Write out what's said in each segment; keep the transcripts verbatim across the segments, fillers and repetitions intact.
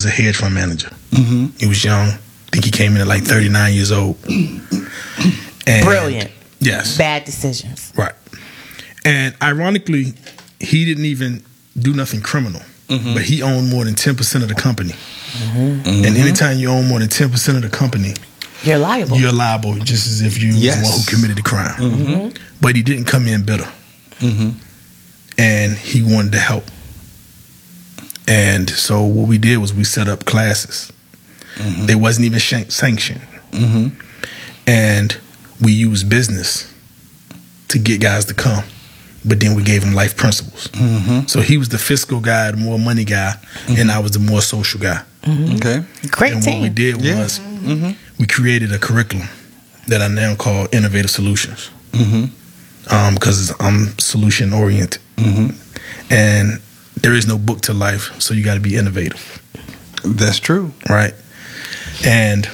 a hedge fund manager. Mm-hmm. He was young. I think he came in at like thirty-nine years old. And brilliant. Yes. Bad decisions. Right. And ironically, he didn't even do nothing criminal, mm-hmm. but he owned more than ten percent of the company. Mm-hmm. Mm-hmm. And anytime you own more than ten percent of the company, you're liable. You're liable just as if you yes. were the one who committed the crime. Mm-hmm. But he didn't come in bitter. Mm-hmm. And he wanted to help. And so what we did was we set up classes. Mm-hmm. They wasn't even sh- sanctioned. Mm-hmm. And we used business to get guys to come. But then we gave him life principles. Mm-hmm. So he was the fiscal guy, the more money guy, mm-hmm. and I was the more social guy. Mm-hmm. Okay. Great and team. what we did yeah. was mm-hmm. we created a curriculum that I now call Innovative Solutions. Mm-hmm. Because um, I'm solution oriented. Mm-hmm. And there is no book to life, so you got to be innovative. That's true. Right. And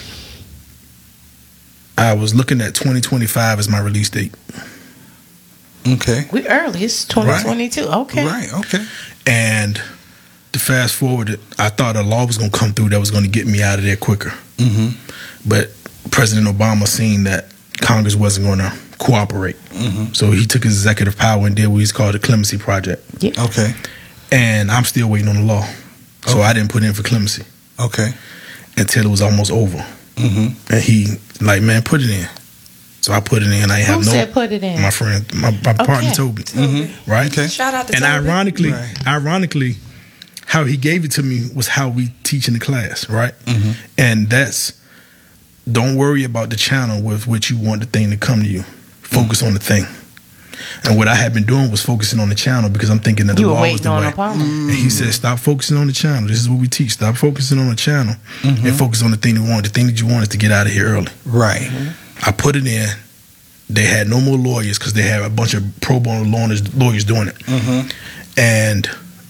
I was looking at twenty twenty-five as my release date. Okay. We early. It's twenty twenty-two. Right. Okay. Right. Okay. And to fast forward it, I thought a law was going to come through that was going to get me out of there quicker. Mm-hmm. But President Obama seen that Congress wasn't going to cooperate. Mm-hmm. So he took his executive power and did what he's called the Clemency Project. Yeah. Okay. And I'm still waiting on the law. So okay. I didn't put in for clemency. Okay. Until it was almost over. Mm-hmm. And he like, man, put it in. So I put it in. I Who have no. said put it in? My friend, my, my okay. partner Toby. Mm-hmm. Right. Okay. Shout out to and Toby. And ironically, right. ironically, how he gave it to me was how we teach in the class, right? Mm-hmm. And that's don't worry about the channel with which you want the thing to come to you. Focus mm-hmm. on the thing. And what I had been doing was focusing on the channel because I'm thinking that the you were law was waiting the on way. Obama. And he said, stop focusing on the channel. This is what we teach. Stop focusing on the channel mm-hmm. and focus on the thing you want. The thing that you want is to get out of here early. Right. Mm-hmm. I put it in. They had no more lawyers because they had a bunch of pro bono lawyers, lawyers doing it. Mm-hmm. And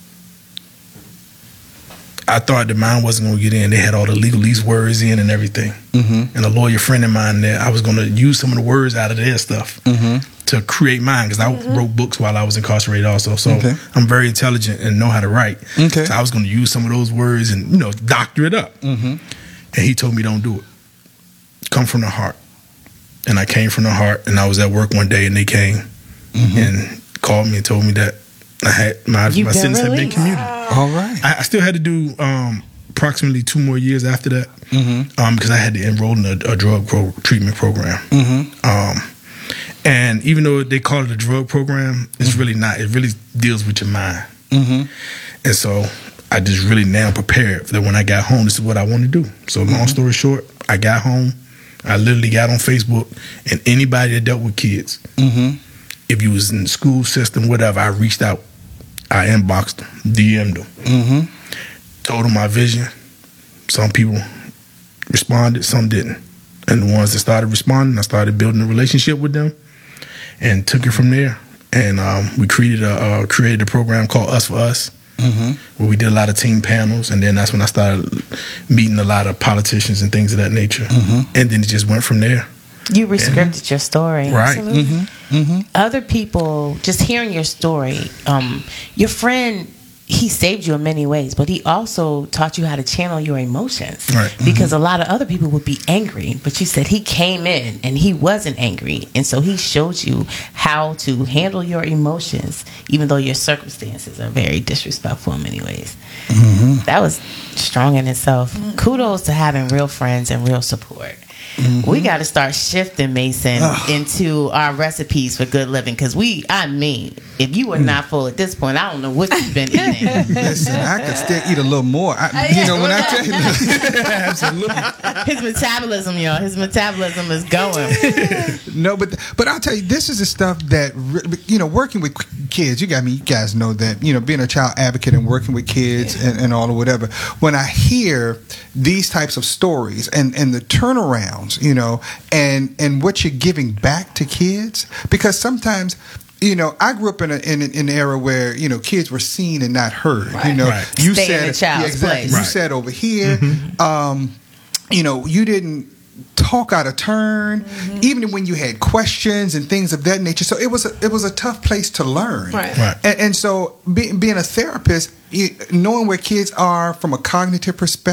I thought the mine wasn't going to get in. They had all the legalese words in and everything. Mm-hmm. And a lawyer friend of mine there, I was going to use some of the words out of their stuff mm-hmm. to create mine because I mm-hmm. wrote books while I was incarcerated also. So okay. I'm very intelligent and know how to write. Okay. So I was going to use some of those words and, you know, doctor it up. Mm-hmm. And he told me, don't do it. Come from the heart. And I came from the heart, and I was at work one day, and they came mm-hmm. and called me and told me that I had my, my sentence had been commuted. All right. I, I still had to do um, approximately two more years after that mm-hmm. um, because I had to enroll in a, a drug pro- treatment program. Mm-hmm. Um, and even though they call it a drug program, it's mm-hmm. really not. It really deals with your mind. Mm-hmm. And so I just really now prepared that when I got home, this is what I want to do. So long mm-hmm. story short, I got home. I literally got on Facebook, and anybody that dealt with kids, mm-hmm. if you was in the school system, whatever, I reached out. I inboxed them, D M'd them, mm-hmm. told them my vision. Some people responded, some didn't. And the ones that started responding, I started building a relationship with them and took it from there. And um, we created a, uh, created a program called Us for Us. Mm-hmm. Where we did a lot of team panels, and then that's when I started meeting a lot of politicians and things of that nature. Mm-hmm. And then it just went from there. You rescripted and, your story. Right. Mm-hmm. Mm-hmm. Other people, just hearing your story, um, your friend, he saved you in many ways, but he also taught you how to channel your emotions. Right. Because mm-hmm. a lot of other people would be angry, but you said he came in and he wasn't angry. And so he showed you how to handle your emotions, even though your circumstances are very disrespectful in many ways. Mm-hmm. That was strong in itself. Mm-hmm. Kudos to having real friends and real support. Mm-hmm. We got to start shifting, Mason, Ugh. into our recipes for good living. Because we, I mean, if you were not full at this point, I don't know what you've been eating. Listen, I could still eat a little more. I, you know, when I tell you, absolutely, his metabolism, y'all, his metabolism is going. No, but but I'll tell you, this is the stuff that, you know, working with kids. You got me. You guys know that, you know, being a child advocate and working with kids yeah. and, and all or whatever. When I hear these types of stories and and the turnaround. You know, and and what you're giving back to kids, because sometimes, you know, I grew up in a, in, in an era where, you know, kids were seen and not heard. Right. You know, right. you Stay said in the child's yeah, exactly. place. You Right. said over here, mm-hmm. um, you know, you didn't talk out of turn, mm-hmm. even when you had questions and things of that nature. So it was a, it was a tough place to learn. Right. Right. And, and so be, being a therapist, you, knowing where kids are from a cognitive perspective.